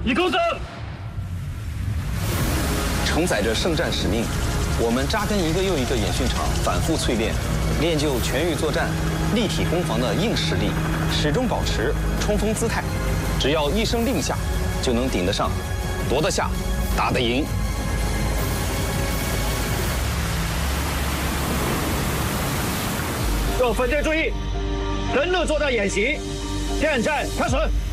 一勾整。 承载着圣战使命，我们扎根一个又一个演训场，反复淬炼，练就全域作战、立体攻防的硬实力，始终保持冲锋姿态。只要一声令下，就能顶得上，夺得下，打得赢。 各分队注意，登陆作战演习，电战开始。